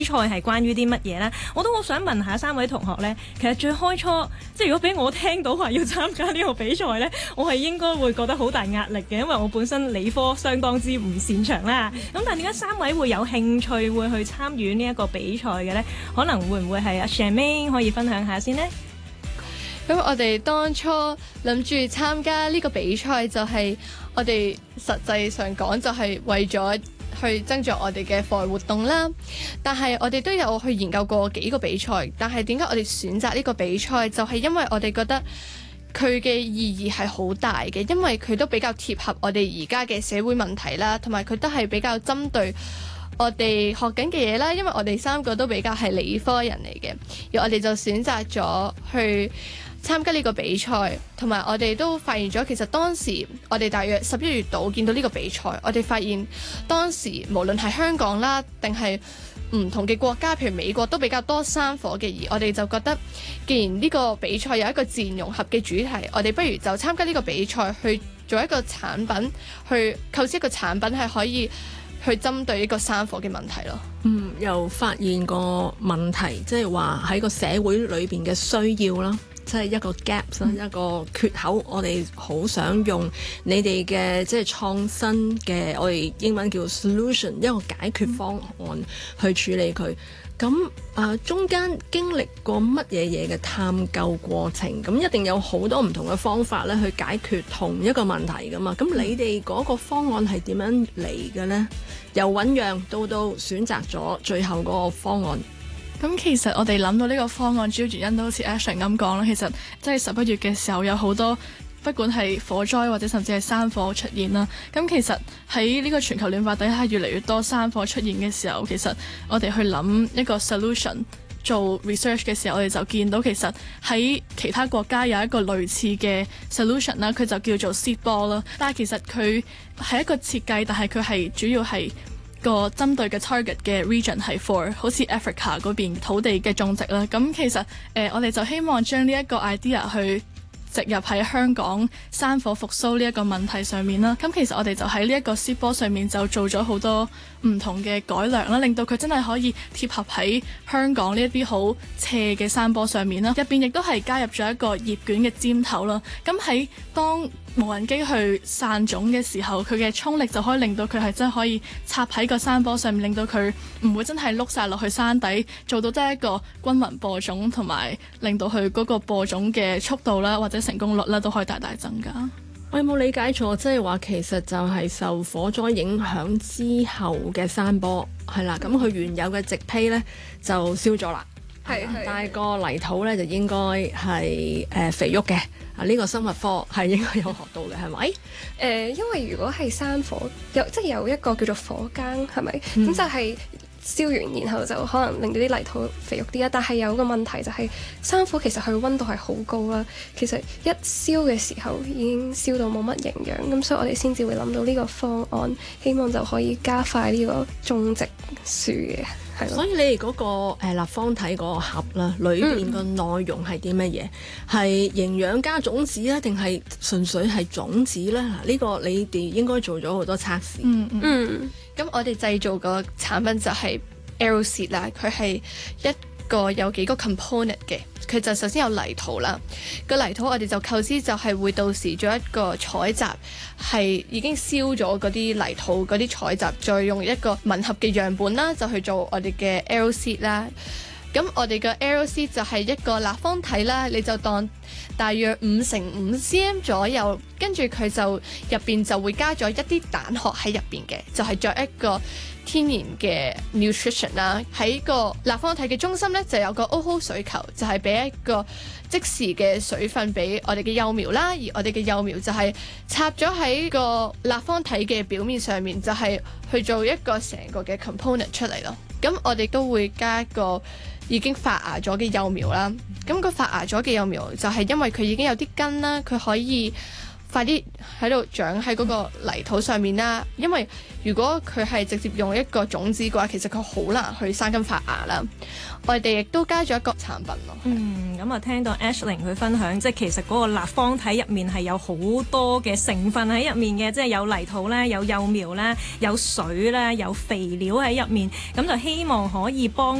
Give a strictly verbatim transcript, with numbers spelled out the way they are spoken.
賽係關於啲乜嘢呢？我都好想問下三位同學呢。其實最開初即係如果俾我聽到話要參加呢個比賽呢，我係應該會覺得好大壓力嘅，因為我本身理科相當之唔擅長啦。咁但係點解三位會有興趣會去參與呢一個比賽嘅呢？可能會唔會係阿 Charmaine 可以分享下先呢？ 咁我哋當初諗住參加呢個比賽，就係我哋實際上講就係為咗去增進我哋嘅課外活動啦，但係我哋都有去研究過幾個比賽，但係點解我哋選擇呢個比賽，就係因為我哋覺得佢嘅意義係好大嘅，因為佢都比較貼合我哋而家嘅社會問題啦，同埋佢都係比較針對我哋學緊嘅嘢啦，因為我哋三個都比較係理科人嚟嘅，而我哋就選擇咗去參加呢個比賽，同埋我哋都發現咗，其實當時我哋大約十一月度見到呢個比賽，我哋發現當時無論係香港啦，定係唔同嘅國家，譬如美國都比較多山火嘅，而我哋就覺得，既然呢個比賽有一個自然融合嘅主題，我哋不如就參加呢個比賽，去做一個產品，去構思一個產品係可以去針對呢個山火嘅問題咯。 嗯，又發現個問題，即係話喺個社會裏邊嘅需要啦。即係一個 gap 啦，一個缺口，我哋好想用你哋嘅即係創新嘅，我哋英文叫 solution， 一個解決方案去處理佢。咁啊、呃，中間經歷過乜嘢嘢嘅探究過程？咁一定有好多唔同嘅方法咧，去解決同一個問題噶嘛。咁你哋嗰個方案係點樣嚟嘅呢？由醞釀到到選擇咗最後嗰個方案。 咁其實我哋諗到呢個方案主要原因都好似 Action 咁講啦，其實即係十一月嘅時候有好多不管係火災或者甚至係山火出現啦。咁其實喺呢個全球暖化底下越嚟越多山火出現嘅時候，其實我哋去諗一個 solution 做 research 嘅時候，我哋就見到其實喺其他國家有一個類似嘅 solution 啦，佢就叫做 seed ball 啦。但係其實佢係一個設計，但係佢係主要係個針對嘅 target 嘅 region 係 for 好似 Africa 嗰邊土地嘅種植啦，咁其實誒、呃、我哋就希望將呢一個 idea 去植入喺香港山火復甦呢一個問題上面啦。咁其實我哋就喺呢一個 seed ball 上面就做咗好多唔同嘅改良啦，令到佢真係可以貼合喺香港呢一啲好斜嘅山坡上面啦。入邊亦都係加入咗一個葉卷嘅尖頭啦。咁喺當無人機去散種嘅時候，佢嘅衝力就可以令到佢係真係可以插喺個山坡上面，令到佢唔會真係碌晒落去山底，做到真係一個均勻播種，同埋令到佢嗰個播種嘅速度啦，或者成功率啦，都可以大大增加。 我有冇理解錯？即係話其實就係受火災影響之後嘅山坡係啦，咁佢原有嘅植坯呢就燒咗啦。係，但係個泥土咧就應該係誒、呃、肥沃嘅啊！呢、這個生物科係應該有學到嘅，係咪？誒、 呃，因為如果係山火，有即係有一個叫做火耕，係咪？咁、嗯、就係燒完，然後就可能令到啲泥土肥沃啲啦。但係有個問題就係、是、山火其實佢溫度係好高啦，其實一燒嘅時候已經燒到冇乜營養，咁所以我哋先至會諗到呢個方案，希望就可以加快呢個種植樹嘅。 所以你哋嗰、那個、呃、立方體嗰個盒啦，裏邊個內容係啲乜嘢？係、嗯、營養加種子咧，定係純粹係種子咧？嗱，呢個你哋應該做咗好多測試。 嗯嗯。咁、嗯、我哋製造個產品就係 Aeroseed 啦，佢係一個有幾個 component 嘅。佢就首先有泥土啦，個泥土我哋就構思就係會到時做一個採集，係已經燒咗嗰啲泥土嗰啲採集，再用一個吻合嘅樣本啦，就去做我哋嘅 Aeroseed 啦。咁我哋嘅 Aeroseed 就係一個立方體啦，你就當大約五乘五 cm 左右，跟住佢就入邊就會加咗一啲蛋殼喺入邊嘅，就係作一個天然嘅 nutrition 啦。喺個立方體嘅中心呢，就有個 O-hole 水球，就係俾一個即時嘅水分俾我哋嘅幼苗啦。而我哋嘅幼苗就係插咗喺個立方體嘅表面上面，就係去做一個成個嘅 component 出嚟咯。咁我哋都會加一個已經發芽咗嘅幼苗啦。咁個發芽咗嘅幼苗就係因為佢已經有啲根啦，佢可以快啲喺度長喺嗰個泥土上面啦。因為如果佢係直接用一個種子嘅話，其實佢好難去生根發芽啦。我哋亦都加咗一個產品咯。 嗯，咁啊聽到 Aisling 佢分享，即係其實嗰個立方體入面係有好多嘅成分喺入面嘅，即係有泥土啦，有幼苗啦，有水啦，有肥料喺入面，咁就希望可以幫